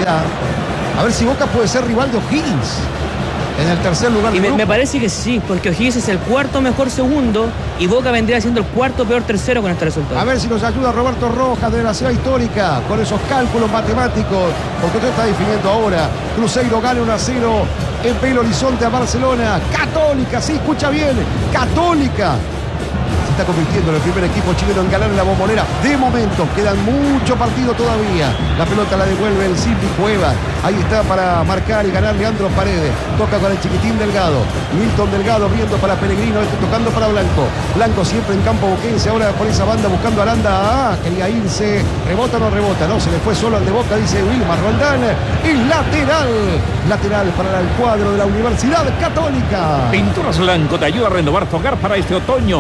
posibilidad. A ver si Boca puede ser rival de O'Higgins en el tercer lugar del grupo. Me parece que sí, porque O'Higgins es el cuarto mejor segundo y Boca vendría siendo el cuarto peor tercero con este resultado. A ver si nos ayuda Roberto Rojas de la Ciudad Histórica con esos cálculos matemáticos, porque usted está definiendo ahora. Cruzeiro gana 1-0 en Belo Horizonte a Barcelona. Católica, sí, escucha bien, Católica se está convirtiendo en el primer equipo chileno en ganar en la Bombonera. De momento, quedan mucho partido todavía. La pelota la devuelve el Silvi Cueva. Ahí está para marcar y ganar Leandro Paredes. Toca con el chiquitín Delgado. Milton Delgado abriendo para Pellegrino. Tocando para Blanco. Blanco siempre en campo boquense. Ahora por esa banda buscando a Aranda. Quería irse. ¿Rebota o no rebota? No, se le fue solo al de Boca, dice Wilmar Roldán. Y lateral. Lateral para el cuadro de la Universidad Católica. Pinturas Blanco te ayuda a renovar tu hogar para este otoño.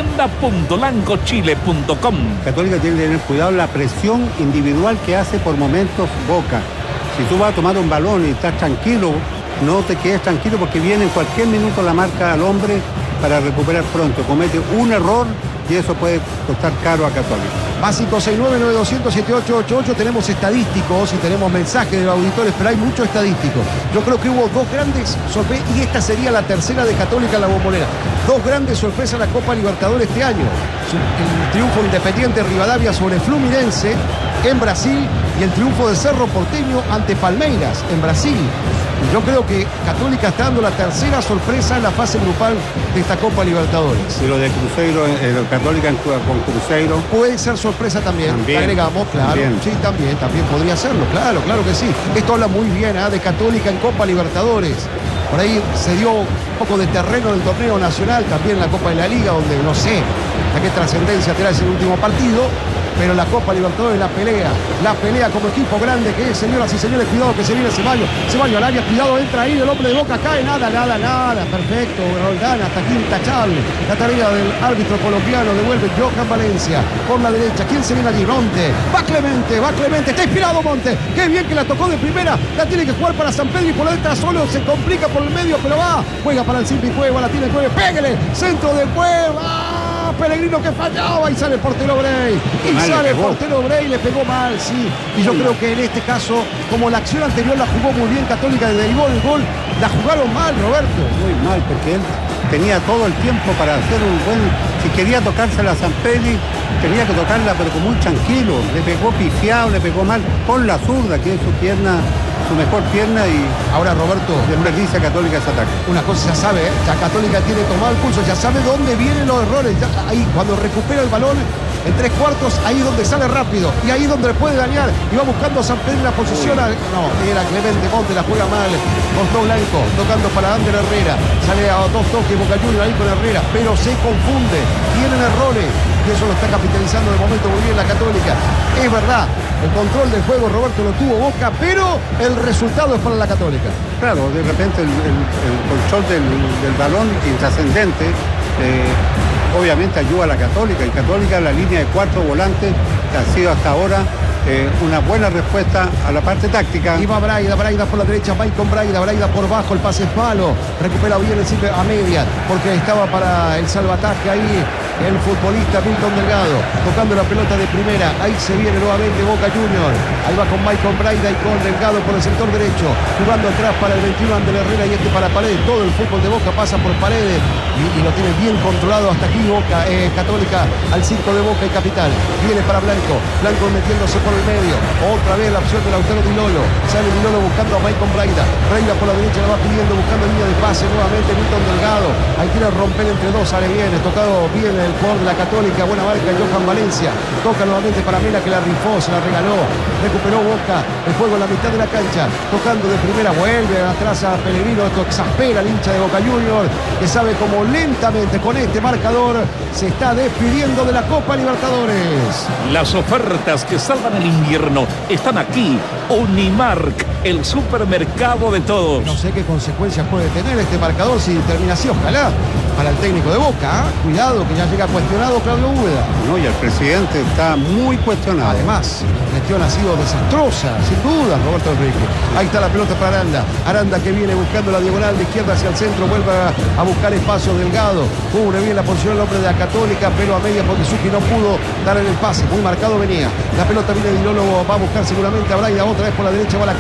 Tienda.lancochile.com. Católica tiene que tener cuidado la presión individual que hace por momentos Boca. Si tú vas a tomar un balón y estás tranquilo, no te quedes tranquilo porque viene en cualquier minuto la marca al hombre para recuperar pronto. Comete un error y eso puede costar caro a Católica. Más 569-9200-7888. Tenemos estadísticos y tenemos mensajes de los auditores, pero hay mucho estadístico. Yo creo que hubo dos grandes sorpresas y esta sería la tercera de Católica en la Bombonera. Dos grandes sorpresas en la Copa Libertadores este año. El triunfo Independiente Rivadavia sobre Fluminense en Brasil y el triunfo de Cerro Porteño ante Palmeiras en Brasil. Yo creo que Católica está dando la tercera sorpresa en la fase grupal de esta Copa Libertadores. Y lo de Cruzeiro, Católica con Cruzeiro. Puede ser sorpresa también. Agregamos, claro. También. Sí, también podría serlo, claro que sí. Esto habla muy bien de Católica en Copa Libertadores. Por ahí se dio un poco de terreno del torneo nacional, también en la Copa de la Liga, donde no sé a qué trascendencia tendrá ese último partido. Pero la Copa Libertadores, la pelea como equipo grande que es, señoras y señores, cuidado que se viene Ceballos al área, cuidado, entra ahí, el hombre de Boca cae, nada, perfecto, Roldán, hasta aquí intachable, la tarea del árbitro colombiano, devuelve Johan Valencia, por la derecha, ¿quién se viene allí? Monte, va Clemente, está inspirado Monte, qué bien que la tocó de primera, la tiene que jugar para San Pedro y por la derecha solo, se complica por el medio, pero va, juega para el Silvi Cueva, la tiene Cueva, pégale, centro de Cueva, Pellegrino que fallaba y sale el portero Brey. Le pegó mal, sí. Y yo creo que en este caso, como la acción anterior la jugó muy bien Católica y derivó el gol, la jugaron mal, Roberto. Muy mal, porque él tenía todo el tiempo para hacer un buen... Si quería tocársela a San Pedri, tenía que tocarla, pero muy tranquilo. Le pegó pifiado, le pegó mal con la zurda, que es su pierna, su mejor pierna, y ahora Roberto desperdicia Católica ese ataque. Una cosa ya sabe, ya Católica tiene tomado el pulso, ya sabe dónde vienen los errores, ya, ahí cuando recupera el balón en tres cuartos, ahí donde sale rápido y ahí donde puede dañar y va buscando a San Pedro en la posición. No, era Clemente Monte, la juega mal, costó Blanco, tocando para Ander Herrera, sale a dos toques Boca Juniors ahí con Herrera, pero se confunde, tienen errores y eso lo está capitalizando de momento muy bien la Católica. Es verdad, el control del juego Roberto lo tuvo Boca, pero el resultado es para la Católica. Claro, de repente el control del balón intrascendente obviamente ayuda a la Católica, y Católica la línea de cuatro volantes ha sido hasta ahora una buena respuesta a la parte táctica. Y va Braida por la derecha, Maicon Braida por bajo, el pase es malo, recupera bien el sitio a media, porque estaba para el salvataje ahí el futbolista Milton Delgado, tocando la pelota de primera, ahí se viene nuevamente Boca Juniors, ahí va con Maicon Braida y con Delgado por el sector derecho, jugando atrás para el 21 Ander Herrera y para Paredes, todo el fútbol de Boca pasa por Paredes y lo tiene bien controlado hasta aquí Boca, Católica al 5 de Boca y Capital, viene para Blanco metiéndose por el medio, otra vez la opción de Lautaro Di Lolo, sale Di Lolo buscando a Maicon Braida por la derecha, la va pidiendo, buscando línea de pase nuevamente Milton Delgado, ahí quiere romper entre dos, sale bien, tocado bien el jugador de la Católica, buena marca Johan Valencia, toca nuevamente para Mena que la rifó, se la regaló, recuperó Boca, el juego en la mitad de la cancha, tocando de primera, vuelve atrás a Pellegrino, esto exaspera al hincha de Boca Juniors, que sabe cómo lentamente con este marcador se está despidiendo de la Copa Libertadores. Las ofertas que salvan el invierno están aquí. Unimark, el supermercado de todos. No sé qué consecuencias puede tener este marcador si termina así, ojalá, para el técnico de Boca. Cuidado que ya llega cuestionado Claudio Úbeda. No, y el presidente está muy cuestionado. Además, la gestión ha sido desastrosa, sin duda, Roberto Enrique. Ahí está la pelota para Aranda que viene buscando la diagonal de izquierda hacia el centro, vuelve a buscar espacio Delgado, cubre bien la posición el hombre de la Católica, pero a media porque Suki no pudo dar en el pase, muy marcado venía, la pelota viene de Di Lolo, va a buscar seguramente a Braida, otra vez por la derecha va la